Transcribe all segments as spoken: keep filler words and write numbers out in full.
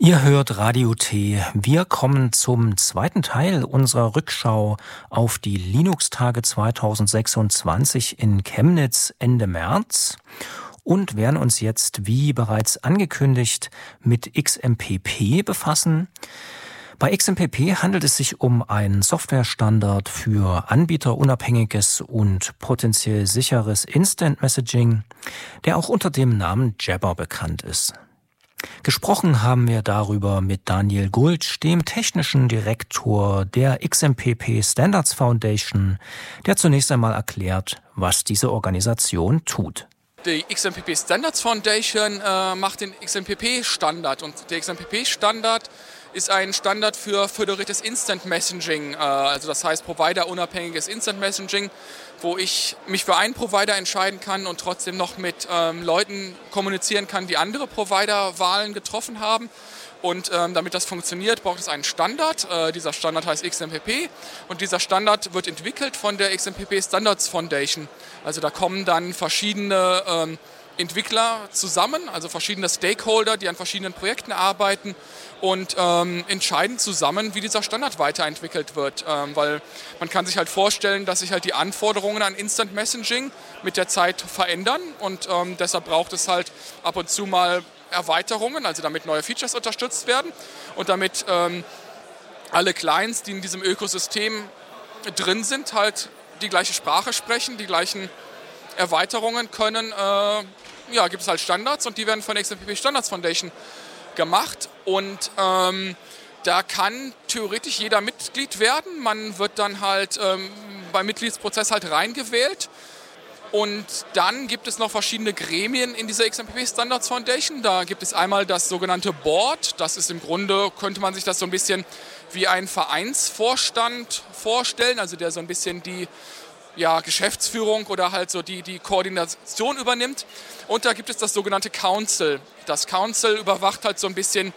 Ihr hört Radio T. Wir kommen zum zweiten Teil unserer Rückschau auf die Linux-Tage zweitausendsechsundzwanzig in Chemnitz Ende März und werden uns jetzt, wie bereits angekündigt, mit X M P P befassen. Bei X M P P handelt es sich um einen Softwarestandard für anbieterunabhängiges und potenziell sicheres Instant Messaging, der auch unter dem Namen Jabber bekannt ist. Gesprochen haben wir darüber mit Daniel Gultsch, dem technischen Direktor der X M P P Standards Foundation, der zunächst einmal erklärt, was diese Organisation tut. Die X M P P Standards Foundation äh, macht den X M P P-Standard und der X M P P-Standard ist ein Standard für föderiertes Instant Messaging, äh, also das heißt providerunabhängiges Instant Messaging, wo ich mich für einen Provider entscheiden kann und trotzdem noch mit ähm, Leuten kommunizieren kann, die andere Providerwahlen getroffen haben. Und ähm, damit das funktioniert, braucht es einen Standard. Äh, dieser Standard heißt X M P P und dieser Standard wird entwickelt von der X M P P Standards Foundation. Also da kommen dann verschiedene ähm, Entwickler zusammen, also verschiedene Stakeholder, die an verschiedenen Projekten arbeiten und ähm, entscheiden zusammen, wie dieser Standard weiterentwickelt wird. Ähm, weil man kann sich halt vorstellen, dass sich halt die Anforderungen an Instant Messaging mit der Zeit verändern und ähm, deshalb braucht es halt ab und zu mal Erweiterungen, also damit neue Features unterstützt werden und damit ähm, alle Clients, die in diesem Ökosystem drin sind, halt die gleiche Sprache sprechen, die gleichen Erweiterungen können, äh, ja, gibt es halt Standards und die werden von der X M P P Standards Foundation gemacht und ähm, da kann theoretisch jeder Mitglied werden. Man wird dann halt ähm, beim Mitgliedsprozess halt reingewählt und dann gibt es noch verschiedene Gremien in dieser X M P P Standards Foundation. Da gibt es einmal das sogenannte Board, das ist im Grunde, könnte man sich das so ein bisschen wie ein Vereinsvorstand vorstellen, also der so ein bisschen die ja, Geschäftsführung oder halt so die, die Koordination übernimmt. Und da gibt es das sogenannte Council. Das Council überwacht halt so ein bisschen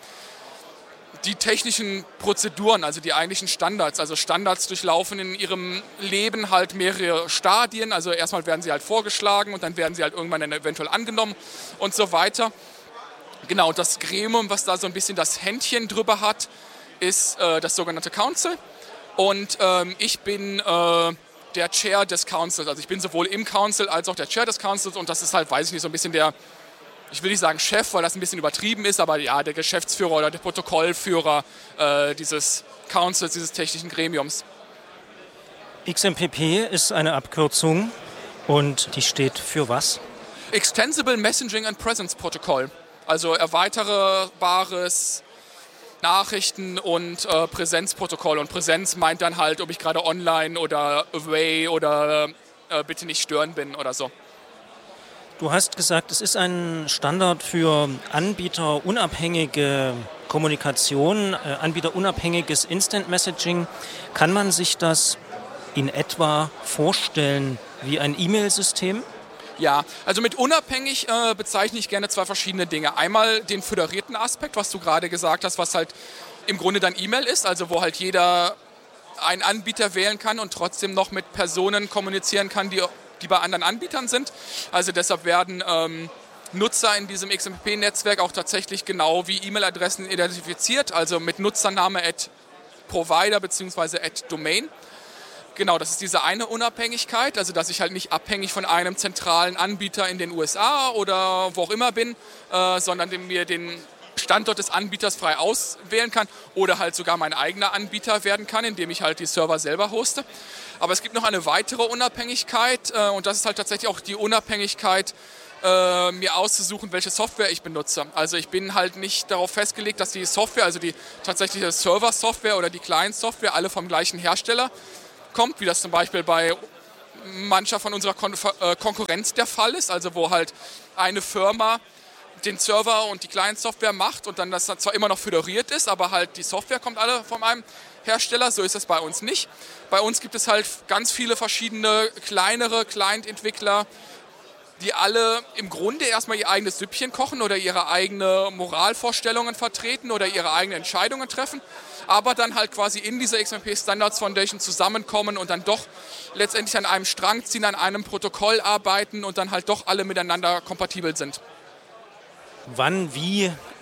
die technischen Prozeduren, also die eigentlichen Standards. Also Standards durchlaufen in ihrem Leben halt mehrere Stadien. Also erstmal werden sie halt vorgeschlagen und dann werden sie halt irgendwann dann eventuell angenommen und so weiter. Genau, das Gremium, was da so ein bisschen das Händchen drüber hat, ist äh, das sogenannte Council. Und ähm, ich bin äh, der Chair des Councils. Also ich bin sowohl im Council als auch der Chair des Councils und das ist halt, weiß ich nicht, so ein bisschen der, ich will nicht sagen Chef, weil das ein bisschen übertrieben ist, aber ja, der Geschäftsführer oder der Protokollführer äh, dieses Councils, dieses technischen Gremiums. X M P P ist eine Abkürzung und die steht für was? Extensible Messaging and Presence Protocol. Also erweiterbares Nachrichten- und äh, Präsenzprotokoll. Und Präsenz meint dann halt, ob ich gerade online oder away oder äh, bitte nicht stören bin oder so. Du hast gesagt, es ist ein Standard für anbieterunabhängige Kommunikation, äh, anbieterunabhängiges Instant Messaging. Kann man sich das in etwa vorstellen wie ein E-Mail-System? Ja, also mit unabhängig äh, bezeichne ich gerne zwei verschiedene Dinge. Einmal den föderierten Aspekt, was du gerade gesagt hast, was halt im Grunde dann E-Mail ist, also wo halt jeder einen Anbieter wählen kann und trotzdem noch mit Personen kommunizieren kann, die, die bei anderen Anbietern sind. Also deshalb werden ähm, Nutzer in diesem X M P P-Netzwerk auch tatsächlich genau wie E-Mail-Adressen identifiziert, also mit Nutzername at Provider bzw. at Domain. Genau, das ist diese eine Unabhängigkeit, also dass ich halt nicht abhängig von einem zentralen Anbieter in den U S A oder wo auch immer bin, äh, sondern den, mir den Standort des Anbieters frei auswählen kann oder halt sogar mein eigener Anbieter werden kann, indem ich halt die Server selber hoste. Aber es gibt noch eine weitere Unabhängigkeit äh, und das ist halt tatsächlich auch die Unabhängigkeit, äh, mir auszusuchen, welche Software ich benutze. Also ich bin halt nicht darauf festgelegt, dass die Software, also die tatsächliche Server-Software oder die Client-Software alle vom gleichen Hersteller kommt, wie das zum Beispiel bei mancher von unserer Kon- äh, Konkurrenz der Fall ist, also wo halt eine Firma den Server und die Client-Software macht und dann das zwar immer noch föderiert ist, aber halt die Software kommt alle von einem Hersteller, so ist es bei uns nicht. Bei uns gibt es halt ganz viele verschiedene kleinere Client-Entwickler, die alle im Grunde erstmal ihr eigenes Süppchen kochen oder ihre eigenen Moralvorstellungen vertreten oder ihre eigenen Entscheidungen treffen, aber dann halt quasi in dieser X M P Standards Foundation zusammenkommen und dann doch letztendlich an einem Strang ziehen, an einem Protokoll arbeiten und dann halt doch alle miteinander kompatibel sind. Wann, wie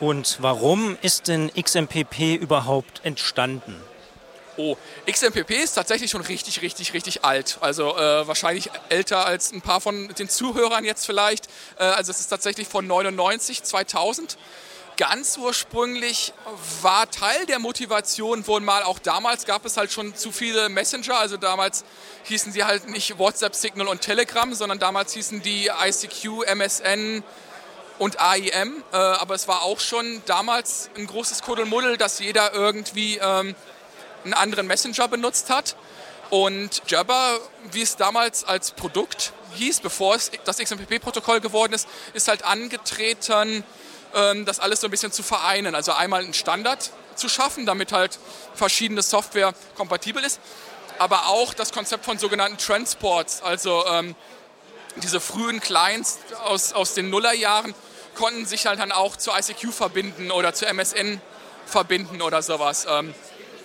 Und warum ist denn X M P P überhaupt entstanden? Oh, X M P P ist tatsächlich schon richtig, richtig, richtig alt. Also äh, wahrscheinlich älter als ein paar von den Zuhörern jetzt vielleicht. Äh, also es ist tatsächlich von neunundneunzig, zweitausend. Ganz ursprünglich war Teil der Motivation wohl mal, auch damals gab es halt schon zu viele Messenger. Also damals hießen sie halt nicht WhatsApp, Signal und Telegram, sondern damals hießen die I C Q, M S N und A I M. Äh, aber es war auch schon damals ein großes Kuddelmuddel, dass jeder irgendwie Ähm, einen anderen Messenger benutzt hat. Und Jabber, wie es damals als Produkt hieß, bevor es das X M P P-Protokoll geworden ist, ist halt angetreten, das alles so ein bisschen zu vereinen. Also einmal einen Standard zu schaffen, damit halt verschiedene Software kompatibel ist, aber auch das Konzept von sogenannten Transports, also ähm, diese frühen Clients aus, aus den Nullerjahren konnten sich halt dann auch zu I C Q verbinden oder zu M S N verbinden oder sowas. Ähm,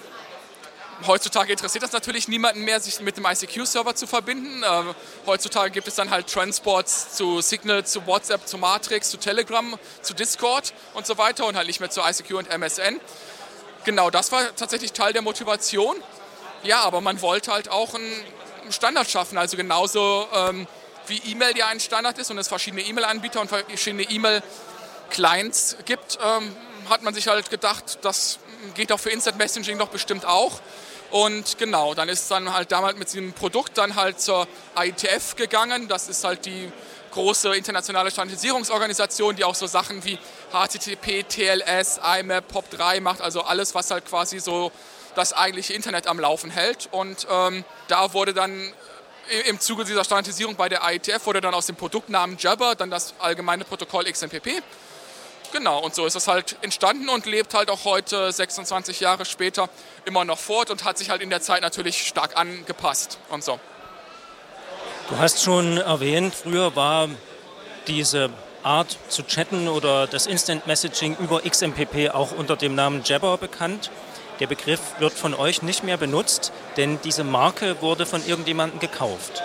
Heutzutage interessiert das natürlich niemanden mehr, sich mit dem I C Q-Server zu verbinden. Äh, heutzutage gibt es dann halt Transports zu Signal, zu WhatsApp, zu Matrix, zu Telegram, zu Discord und so weiter und halt nicht mehr zu I C Q und M S N. Genau, das war tatsächlich Teil der Motivation. Ja, aber man wollte halt auch einen Standard schaffen, also genauso ähm, wie E-Mail ja ein Standard ist und es verschiedene E-Mail-Anbieter und verschiedene E-Mail-Clients gibt, ähm, hat man sich halt gedacht, das geht auch für Instant Messaging doch bestimmt auch. Und genau, dann ist es dann halt damals mit diesem Produkt dann halt zur I E T F gegangen. Das ist halt die große internationale Standardisierungsorganisation, die auch so Sachen wie H T T P, T L S, I M A P, P O P drei macht, also alles, was halt quasi so das eigentliche Internet am Laufen hält. Und ähm, da wurde dann im Zuge dieser Standardisierung bei der I E T F wurde dann aus dem Produktnamen Jabber dann das allgemeine Protokoll X M P P. Genau, und so ist es halt entstanden und lebt halt auch heute, sechsundzwanzig Jahre später, immer noch fort und hat sich halt in der Zeit natürlich stark angepasst und so. Du hast schon erwähnt, früher war diese Art zu chatten oder das Instant Messaging über X M P P auch unter dem Namen Jabber bekannt. Der Begriff wird von euch nicht mehr benutzt, denn diese Marke wurde von irgendjemandem gekauft.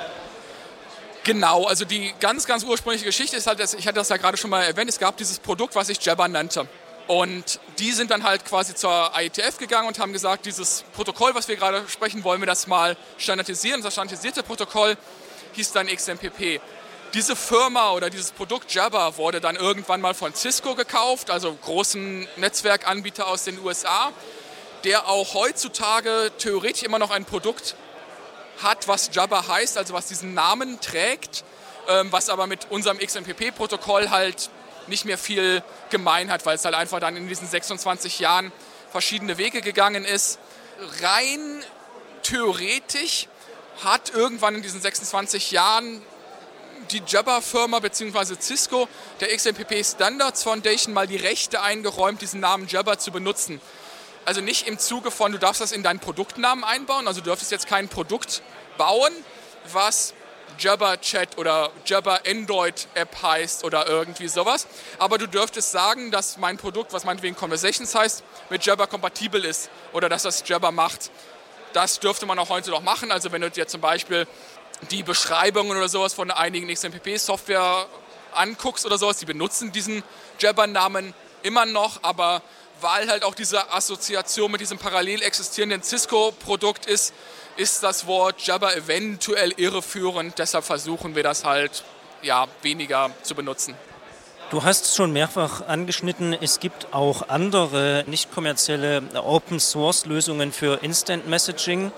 Genau, also die ganz, ganz ursprüngliche Geschichte ist halt, ich hatte das ja gerade schon mal erwähnt, es gab dieses Produkt, was sich Jabber nannte. Und die sind dann halt quasi zur I E T F gegangen und haben gesagt, dieses Protokoll, was wir gerade sprechen, wollen wir das mal standardisieren. Das standardisierte Protokoll hieß dann X M P P. Diese Firma oder dieses Produkt Jabber wurde dann irgendwann mal von Cisco gekauft, also großen Netzwerkanbieter aus den U S A, der auch heutzutage theoretisch immer noch ein Produkt hat, was Jabber heißt, also was diesen Namen trägt, ähm, was aber mit unserem X M P P-Protokoll halt nicht mehr viel gemein hat, weil es halt einfach dann in diesen sechsundzwanzig Jahren verschiedene Wege gegangen ist. Rein theoretisch hat irgendwann in diesen sechsundzwanzig Jahren die Jabber-Firma bzw. Cisco der X M P P Standards Foundation mal die Rechte eingeräumt, diesen Namen Jabber zu benutzen. Also nicht im Zuge von, du darfst das in deinen Produktnamen einbauen, also du dürftest jetzt kein Produkt bauen, was Jabber Chat oder Jabber Android App heißt oder irgendwie sowas. Aber du dürftest sagen, dass mein Produkt, was meinetwegen Conversations heißt, mit Jabber kompatibel ist oder dass das Jabber macht. Das dürfte man auch heute noch machen. Also wenn du dir zum Beispiel die Beschreibungen oder sowas von einigen X M P P-Software anguckst oder sowas, die benutzen diesen Jabber-Namen immer noch, aber weil halt auch diese Assoziation mit diesem parallel existierenden Cisco-Produkt ist, ist das Wort Jabber eventuell irreführend. Deshalb versuchen wir das halt ja, weniger zu benutzen. Du hast schon mehrfach angeschnitten, es gibt auch andere nicht kommerzielle Open-Source-Lösungen für Instant Messaging.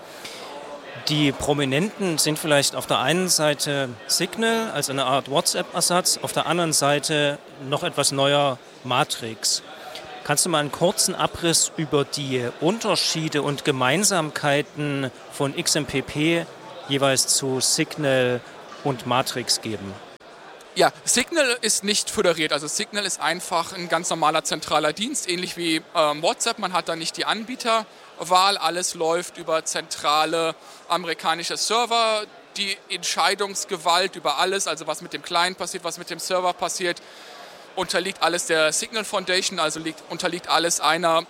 Die prominenten sind vielleicht auf der einen Seite Signal, also eine Art WhatsApp-Ersatz, auf der anderen Seite noch etwas neuer Matrix. Kannst du mal einen kurzen Abriss über die Unterschiede und Gemeinsamkeiten von X M P P jeweils zu Signal und Matrix geben? Ja, Signal ist nicht föderiert. Also Signal ist einfach ein ganz normaler zentraler Dienst, ähnlich wie ähm, WhatsApp. Man hat da nicht die Anbieterwahl. Alles läuft über zentrale amerikanische Server. Die Entscheidungsgewalt über alles, also was mit dem Client passiert, was mit dem Server passiert, unterliegt alles der Signal Foundation, also liegt, unterliegt alles einer,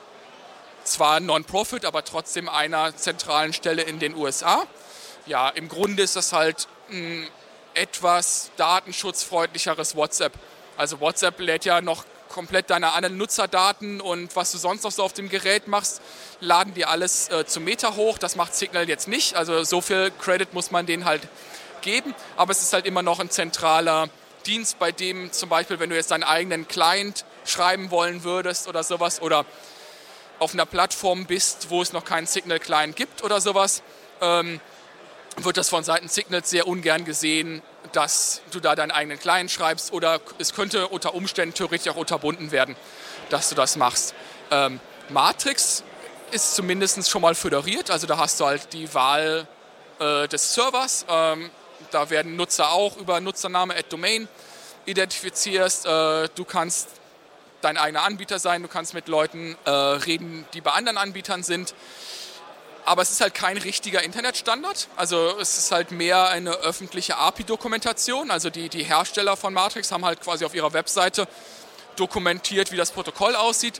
zwar Non-Profit, aber trotzdem einer zentralen Stelle in den U S A. Ja, im Grunde ist das halt ein etwas datenschutzfreundlicheres WhatsApp. Also WhatsApp lädt ja noch komplett deine anderen Nutzerdaten und was du sonst noch so auf dem Gerät machst, laden die alles äh, zum Meta hoch. Das macht Signal jetzt nicht, also so viel Credit muss man denen halt geben, aber es ist halt immer noch ein zentraler Dienst, bei dem zum Beispiel, wenn du jetzt deinen eigenen Client schreiben wollen würdest oder sowas oder auf einer Plattform bist, wo es noch keinen Signal-Client gibt oder sowas, ähm, wird das von Seiten Signals sehr ungern gesehen, dass du da deinen eigenen Client schreibst oder es könnte unter Umständen theoretisch auch unterbunden werden, dass du das machst. Ähm, Matrix ist zumindest schon mal föderiert, also da hast du halt die Wahl äh, des Servers, ähm, da werden Nutzer auch über Nutzername at Domain identifizierst, äh, du kannst dein eigener Anbieter sein, du kannst mit Leuten äh, reden, die bei anderen Anbietern sind. Aber es ist halt kein richtiger Internetstandard. Also es ist halt mehr eine öffentliche A P I-Dokumentation. Also die, die Hersteller von Matrix haben halt quasi auf ihrer Webseite dokumentiert, wie das Protokoll aussieht.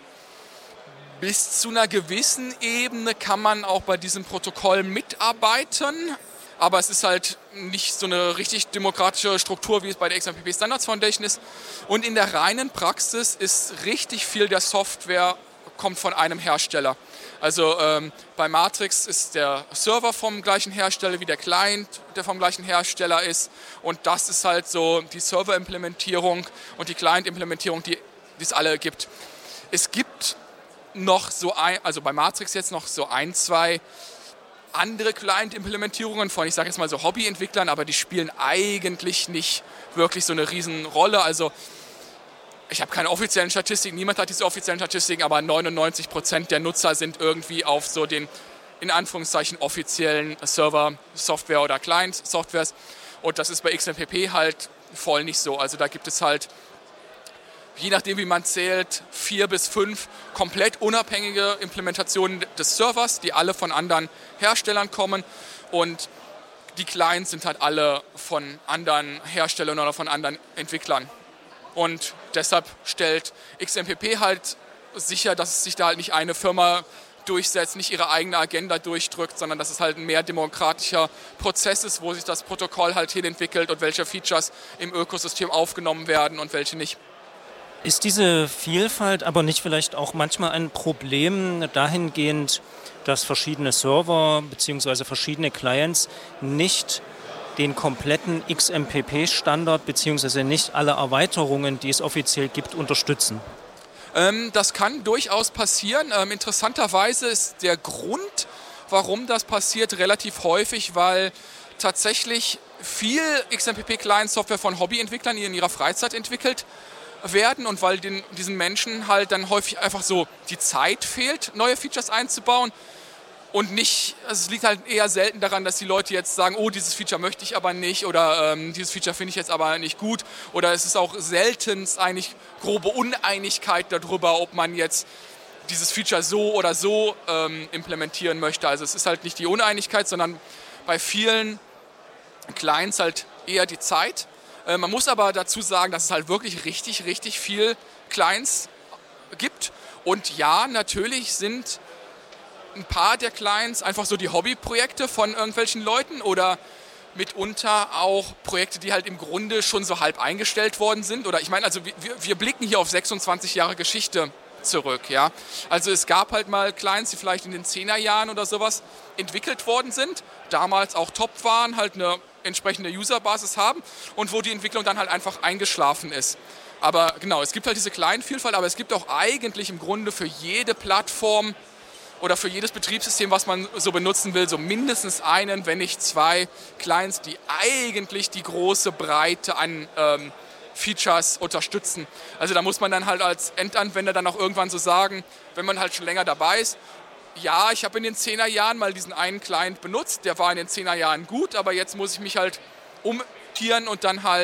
Bis zu einer gewissen Ebene kann man auch bei diesem Protokoll mitarbeiten. Aber es ist halt nicht so eine richtig demokratische Struktur, wie es bei der X M P P Standards Foundation ist. Und in der reinen Praxis ist richtig viel der Software kommt von einem Hersteller. Also ähm, bei Matrix ist der Server vom gleichen Hersteller wie der Client, der vom gleichen Hersteller ist. Und das ist halt so die Server-Implementierung und die Client-Implementierung, die es alle gibt. Es gibt noch so ein, also bei Matrix jetzt noch so ein, zwei andere Client-Implementierungen von, ich sage jetzt mal so Hobbyentwicklern, aber die spielen eigentlich nicht wirklich so eine Riesenrolle. Also ich habe keine offiziellen Statistiken, niemand hat diese offiziellen Statistiken, aber neunundneunzig Prozent der Nutzer sind irgendwie auf so den, in Anführungszeichen, offiziellen Server-Software oder Client-Softwares. Und das ist bei X M P P halt voll nicht so. Also da gibt es halt, je nachdem wie man zählt, vier bis fünf komplett unabhängige Implementationen des Servers, die alle von anderen Herstellern kommen. Und die Clients sind halt alle von anderen Herstellern oder von anderen Entwicklern. Und deshalb stellt X M P P halt sicher, dass sich da halt nicht eine Firma durchsetzt, nicht ihre eigene Agenda durchdrückt, sondern dass es halt ein mehr demokratischer Prozess ist, wo sich das Protokoll halt hin entwickelt und welche Features im Ökosystem aufgenommen werden und welche nicht. Ist diese Vielfalt aber nicht vielleicht auch manchmal ein Problem dahingehend, dass verschiedene Server bzw. verschiedene Clients nicht den kompletten X M P P-Standard bzw. nicht alle Erweiterungen, die es offiziell gibt, unterstützen? Ähm, das kann durchaus passieren. Ähm, interessanterweise ist der Grund, warum das passiert, relativ häufig, weil tatsächlich viel X M P P-Client-Software von Hobbyentwicklern in ihrer Freizeit entwickelt werden und weil den, diesen Menschen halt dann häufig einfach so die Zeit fehlt, neue Features einzubauen. Und nicht, also es liegt halt eher selten daran, dass die Leute jetzt sagen, oh, dieses Feature möchte ich aber nicht oder ähm, dieses Feature finde ich jetzt aber nicht gut. Oder es ist auch selten eigentlich grobe Uneinigkeit darüber, ob man jetzt dieses Feature so oder so ähm, implementieren möchte. Also es ist halt nicht die Uneinigkeit, sondern bei vielen Clients halt eher die Zeit. Äh, man muss aber dazu sagen, dass es halt wirklich richtig, richtig viel Clients gibt. Und ja, natürlich sind ein paar der Clients einfach so die Hobbyprojekte von irgendwelchen Leuten oder mitunter auch Projekte, die halt im Grunde schon so halb eingestellt worden sind. Oder ich meine, also wir, wir blicken hier auf sechsundzwanzig Jahre Geschichte zurück. Ja? Also es gab halt mal Clients, die vielleicht in den zehner Jahren oder sowas entwickelt worden sind, damals auch top waren, halt eine entsprechende Userbasis haben und wo die Entwicklung dann halt einfach eingeschlafen ist. Aber genau, es gibt halt diese Client-Vielfalt, aber es gibt auch eigentlich im Grunde für jede Plattform oder für jedes Betriebssystem, was man so benutzen will, so mindestens einen, wenn nicht zwei Clients, die eigentlich die große Breite an ähm, Features unterstützen. Also da muss man dann halt als Endanwender dann auch irgendwann so sagen, wenn man halt schon länger dabei ist, ja, ich habe in den zehner Jahren mal diesen einen Client benutzt, der war in den zehner Jahren gut, aber jetzt muss ich mich halt umtieren und dann halt